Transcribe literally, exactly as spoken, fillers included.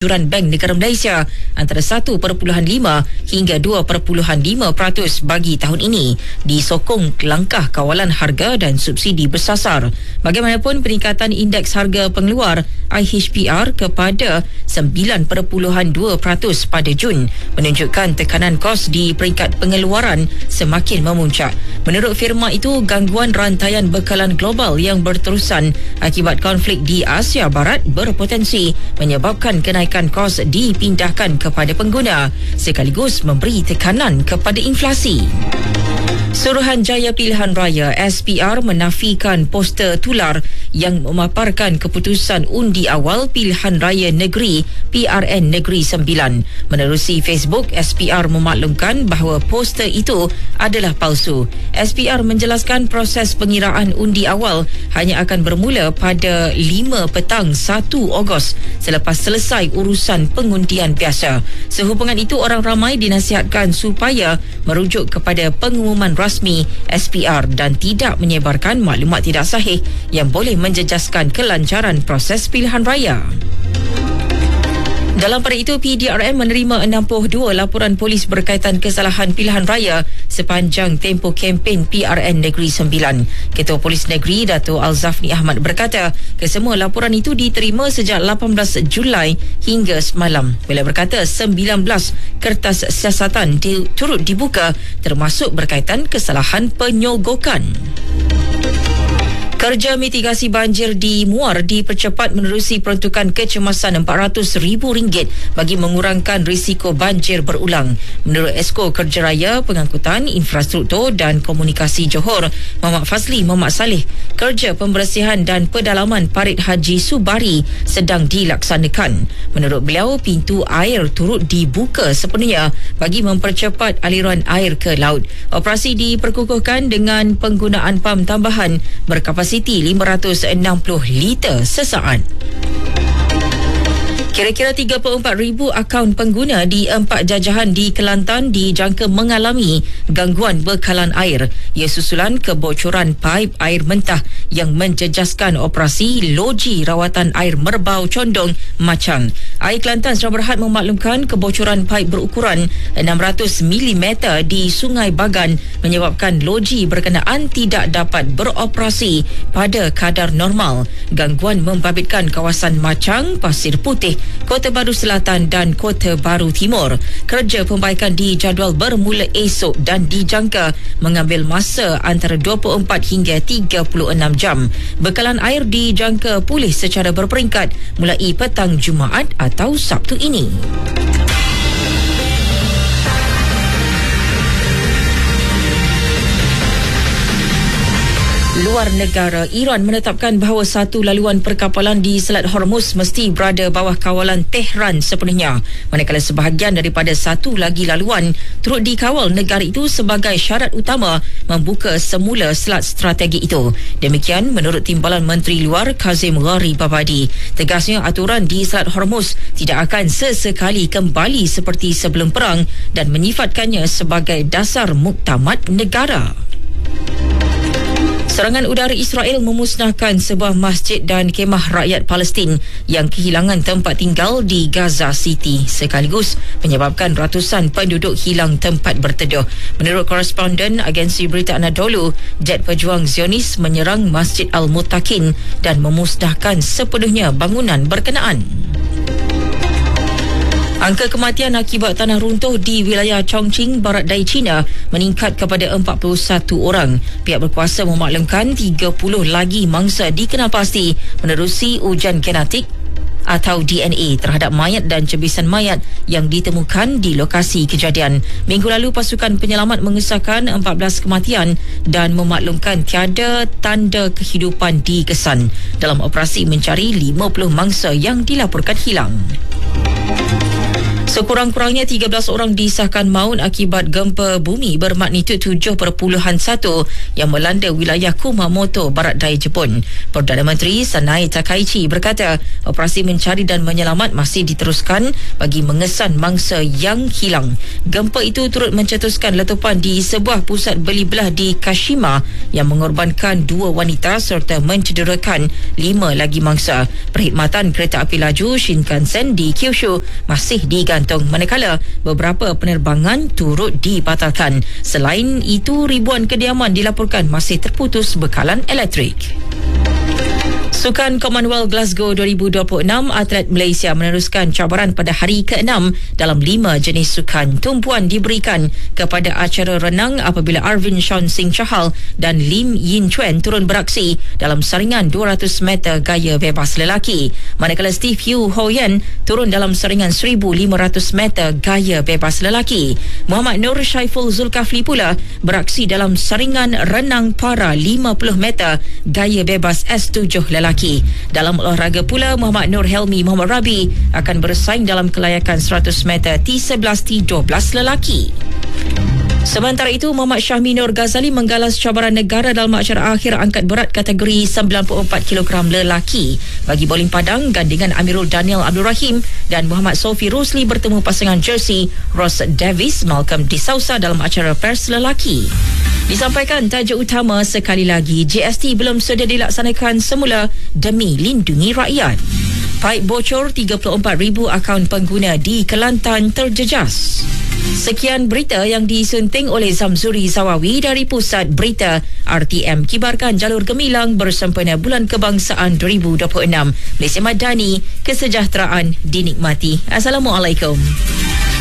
Juran Bank Negara Malaysia antara satu perpuluhan lima hingga dua perpuluhan lima peratus bagi tahun ini, disokong langkah kawalan harga dan subsidi bersasar. Bagaimanapun, peningkatan indeks harga pengeluar I H P R kepada sembilan perpuluhan dua peratus pada Jun menunjukkan tekanan kos di peringkat pengeluaran semakin memuncak. Menurut firma itu, gangguan rantaian bekalan global yang berterusan akibat konflik di Asia Barat berpotensi menyebabkan kenaikan kos dipindahkan kepada pengguna sekaligus memberi tekanan kepada inflasi. Suruhanjaya Pilihan Raya S P R menafikan poster tular yang memaparkan keputusan undi awal Pilihan Raya Negeri P R N Negeri Sembilan. Menerusi Facebook, S P R memaklumkan bahawa poster itu adalah palsu. S P R menjelaskan proses pengiraan undi awal hanya akan bermula pada lima petang satu Ogos selepas selesai urusan pengundian biasa. Sehubungan itu, orang ramai dinasihatkan supaya merujuk kepada pengumuman rasmi S P R dan tidak menyebarkan maklumat tidak sahih yang boleh menjejaskan kelancaran proses pilihan raya. Dalam pada itu, P D R M menerima enam puluh dua laporan polis berkaitan kesalahan pilihan raya sepanjang tempoh kempen P R N Negeri Sembilan. Ketua Polis Negeri Dato' Alzafni Ahmad berkata, kesemua laporan itu diterima sejak lapan belas Julai hingga semalam. Beliau berkata sembilan belas kertas siasatan di, turut dibuka termasuk berkaitan kesalahan penyogokan. Kerja mitigasi banjir di Muar dipercepat menerusi peruntukan kecemasan empat ratus ribu ringgit bagi mengurangkan risiko banjir berulang. Menurut Esko Kerja Raya, Pengangkutan, Infrastruktur dan Komunikasi Johor, Muhammad Fazli Muhammad Saleh, kerja pembersihan dan pedalaman parit Haji Subari sedang dilaksanakan. Menurut beliau, pintu air turut dibuka sepenuhnya bagi mempercepat aliran air ke laut. Operasi diperkukuhkan dengan penggunaan pam tambahan berkapasiti lima ratus enam puluh liter sesaat. Kira-kira tiga puluh empat ribu akaun pengguna di empat jajahan di Kelantan dijangka mengalami gangguan bekalan air. Ia susulan kebocoran paip air mentah yang menjejaskan operasi loji rawatan air Merbau Condong Machang. Air Kelantan Sarawak Berhad memaklumkan kebocoran paip berukuran enam ratus milimeter di Sungai Bagan menyebabkan loji berkenaan tidak dapat beroperasi pada kadar normal. Gangguan membabitkan kawasan Machang, Pasir Putih, Kota Baru Selatan dan Kota Baru Timur. Kerja pembaikan dijadual bermula esok dan dijangka mengambil masa antara dua puluh empat hingga tiga puluh enam jam. Bekalan air dijangka pulih secara berperingkat mulai petang Jumaat atau Sabtu ini. Luar negara, Iran menetapkan bahawa satu laluan perkapalan di Selat Hormuz mesti berada bawah kawalan Tehran sepenuhnya, manakala sebahagian daripada satu lagi laluan turut dikawal negara itu sebagai syarat utama membuka semula selat strategi itu. Demikian menurut Timbalan Menteri Luar Kazim Gharibabadi. Tegasnya, aturan di Selat Hormuz tidak akan sesekali kembali seperti sebelum perang dan menyifatkannya sebagai dasar muktamad negara. Serangan udara Israel memusnahkan sebuah masjid dan kemah rakyat Palestin yang kehilangan tempat tinggal di Gaza City sekaligus menyebabkan ratusan penduduk hilang tempat berteduh. Menurut koresponden agensi berita Anadolu, jet pejuang Zionis menyerang Masjid Al-Muttaqin dan memusnahkan sepenuhnya bangunan berkenaan. Angka kematian akibat tanah runtuh di wilayah Chongqing, barat daya China meningkat kepada empat puluh satu orang. Pihak berkuasa memaklumkan tiga puluh lagi mangsa dikenal pasti menerusi ujian genetik atau D N A terhadap mayat dan cebisan mayat yang ditemukan di lokasi kejadian. Minggu lalu, pasukan penyelamat mengesahkan empat belas kematian dan memaklumkan tiada tanda kehidupan dikesan dalam operasi mencari lima puluh mangsa yang dilaporkan hilang. Sekurang-kurangnya tiga belas orang disahkan maut akibat gempa bumi bermagnitud tujuh perpuluhan satu yang melanda wilayah Kumamoto, barat daya Jepun. Perdana Menteri Sanae Takaichi berkata operasi mencari dan menyelamat masih diteruskan bagi mengesan mangsa yang hilang. Gempa itu turut mencetuskan letupan di sebuah pusat beli belah di Kashima yang mengorbankan dua wanita serta mencederakan lima lagi mangsa. Perkhidmatan kereta api laju Shinkansen di Kyushu masih digantung, manakala beberapa penerbangan turut dibatalkan. Selain itu, ribuan kediaman dilaporkan masih terputus bekalan elektrik. Sukan Commonwealth Glasgow dua ribu dua puluh enam, atlet Malaysia meneruskan cabaran pada hari keenam dalam lima jenis sukan. Tumpuan diberikan kepada acara renang apabila Arvin Shaun Singh Chahal dan Lim Yin Chuen turun beraksi dalam saringan dua ratus meter gaya bebas lelaki. Manakala Steve Yu Ho Yen turun dalam saringan seribu lima ratus meter gaya bebas lelaki. Muhammad Nur Syaiful Zulkafli pula beraksi dalam saringan renang para lima puluh meter gaya bebas S tujuh lelaki. Dalam olahraga pula, Muhammad Nur Helmi Muhammad Rabi akan bersaing dalam kelayakan seratus meter T sebelas T dua belas lelaki. Sementara itu, Muhammad Syahmi Nur Ghazali menggalas cabaran negara dalam acara akhir angkat berat kategori sembilan puluh empat kilogram lelaki. Bagi bowling padang, gandingan Amirul Daniel Abdul Rahim dan Muhammad Sofi Rusli bertemu pasangan jersey Ross Davis Malcolm De Sousa dalam acara pers lelaki. Disampaikan tajuk utama sekali lagi, G S T belum sedia dilaksanakan semula demi lindungi rakyat. Paip bocor, tiga puluh empat ribu akaun pengguna di Kelantan terjejas. Sekian berita yang disunting oleh Zamzuri Zawawi dari Pusat Berita R T M. Kibarkan jalur gemilang bersempena Bulan Kebangsaan dua ribu dua puluh enam. Malaysia Madani, kesejahteraan dinikmati. Assalamualaikum.